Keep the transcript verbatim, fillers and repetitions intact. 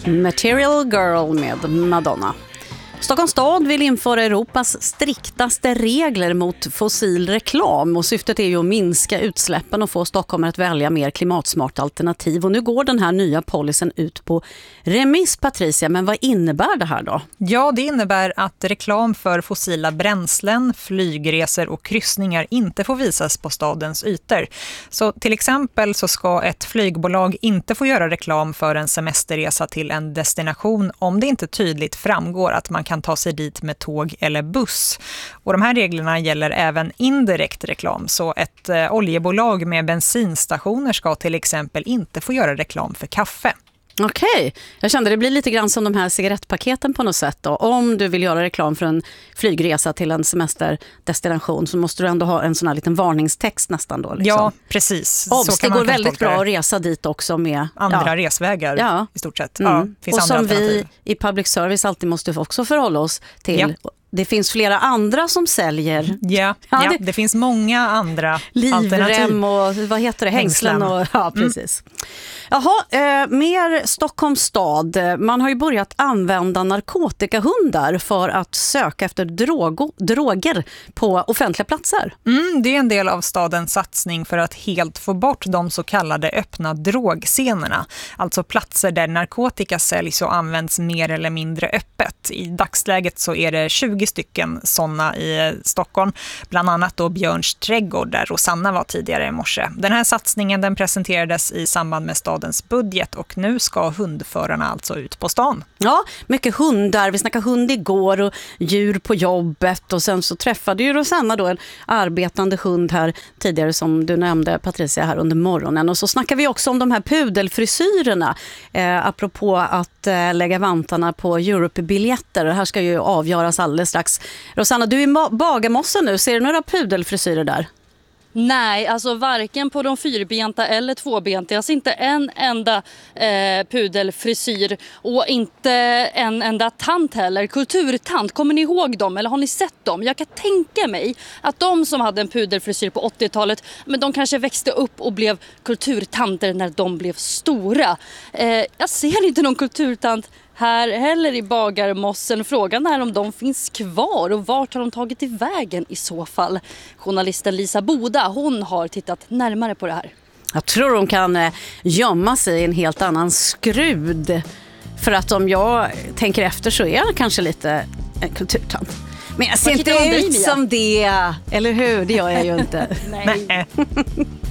Material Girl med Madonna. Stockholms stad vill införa Europas striktaste regler mot fossil reklam och syftet är ju att minska utsläppen och få Stockholm att välja mer klimatsmart alternativ. Och nu går den här nya policyn ut på remiss, Patricia, men vad innebär det här då? Ja, det innebär att reklam för fossila bränslen, flygresor och kryssningar inte får visas på stadens ytor. Så till exempel så ska ett flygbolag inte få göra reklam för en semesterresa till en destination om det inte tydligt framgår att man kan kan ta sig dit med tåg eller buss. Och de här reglerna gäller även indirekt reklam. Så ett eh, oljebolag med bensinstationer ska till exempel inte få göra reklam för kaffe. Okej, okay. Jag kände det blir lite grann som de här cigarettpaketen på något sätt då. Om du vill göra reklam för en flygresa till en semesterdestination så måste du ändå ha en sån här liten varningstext nästan då. Liksom. Ja, precis. Obs, det går väldigt bra att resa dit också med andra ja. resvägar ja. i stort sett. Ja, mm. finns och andra som alternativ. Vi i public service alltid måste också förhålla oss till. Ja. Det finns flera andra som säljer. Ja, ja, det, det finns många andra livrem alternativ. Och vad heter det? Hängslen. Och, ja, precis. Mm. Jaha, eh, mer Stockholms stad. Man har ju börjat använda narkotikahundar för att söka efter drogo, droger på offentliga platser. Mm, det är en del av stadens satsning för att helt få bort de så kallade öppna drogscenerna. Alltså platser där narkotika säljs och används mer eller mindre öppet. I dagsläget så är det tjugo stycken sådana i Stockholm. Bland annat då Björns trädgård där Rosanna var tidigare i morse. Den här satsningen den presenterades i samband med stadens budget och nu ska hundförarna alltså ut på stan. Ja, mycket hundar. Vi snackade hund igår och djur på jobbet och sen så träffade ju Rosanna då en arbetande hund här tidigare som du nämnde, Patricia, här under morgonen. Och så snackar vi också om de här pudelfrisyrerna eh, apropå att eh, lägga vantarna på Europe-biljetter. Det här ska ju avgöras alldeles strax. Rosanna, du är i Bagarmossen nu. Ser du några pudelfrisyrer där? Nej, alltså varken på de fyrbenta eller tvåbenta. Jag ser inte en enda eh, pudelfrisyr och inte en enda tant heller. Kulturtant, kommer ni ihåg dem eller har ni sett dem? Jag kan tänka mig att de som hade en pudelfrisyr på åttiotalet, men de kanske växte upp och blev kulturtanter när de blev stora. Eh, jag ser inte någon kulturtant här heller i Bagarmossen. Frågan är om de finns kvar och vart har de tagit i vägen i så fall. Journalisten Lisa Boda, hon har tittat närmare på det här. Jag tror de kan eh, gömma sig i en helt annan skrud. För att om jag tänker efter så är jag kanske lite en kulturtant. Men jag ser inte ut som det, eller hur? Det gör jag ju inte. Nej.